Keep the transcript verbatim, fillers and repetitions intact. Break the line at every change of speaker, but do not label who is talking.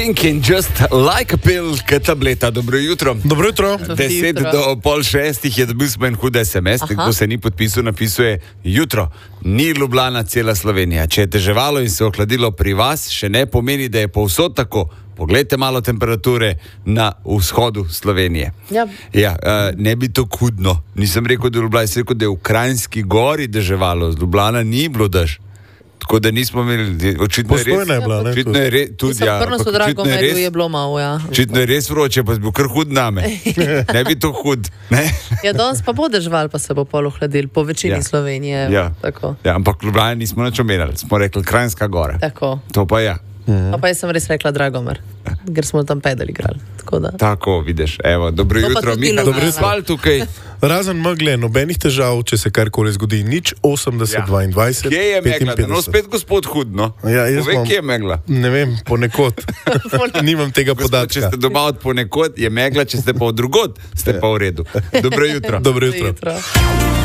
Think in just like a pill, kot tableta. Dobro jutro.
Dobro jutro.
Deset do pol šestih je dobil smo en hud es em es, kdo se ni podpisal, napisuje jutro. Ni Ljubljana cela Slovenija. Če je teževalo in se ohladilo pri vas, še ne pomeni, da je povsod tako. Poglejte malo temperature na vzhodu Slovenije.
Ja.
Ja, uh, ne bi to hudno. Nisem rekel, da je Ljubljana, sem rekel, da je v Kranjski gori deževalo. Z Ljubljana ni bilo dež. Tako da nismo imeli, očitno je res.
Postojna je bila, ne?
Očitno je res, tudi, ja.
Prvo so drago medu je bilo malo, ja.
Očitno je res vroče, pa si bil kar hud name. Ne bi to hud, ne?
Ja, danes pa bo dežval, pa se bo pol ohladil, po večini
Ja.
Slovenije.
Ja.
Tako.
Ja, ampak Ljubljana nismo nič omenjali, smo rekli Kranjska gora.
Tako.
To pa ja.
Pa, pa jaz sem res rekla Dragomer, ker smo tam pedal igrali. Tako da.
Tako, vidiš, evo, dobro
To pa
jutro,
tudi
Miha,
Ljubljana.
dobro sval tukaj.
Razen megle, nobenih težav, če se karkoli zgodi, nič osemdeset, dvaindvajset,
Kje je megla?
petinpetdeset.
No, spet gospod hudno.
Ja, jaz
Povej,
imam-
kje je megla?
Ne vem, ponekod. Nimam tega
Gospod, če
podatka.
ste doma od ponekod, je megla, če ste pa od drugod, ste pa v redu. Dobro jutro.
Dobro jutro.
Jutro.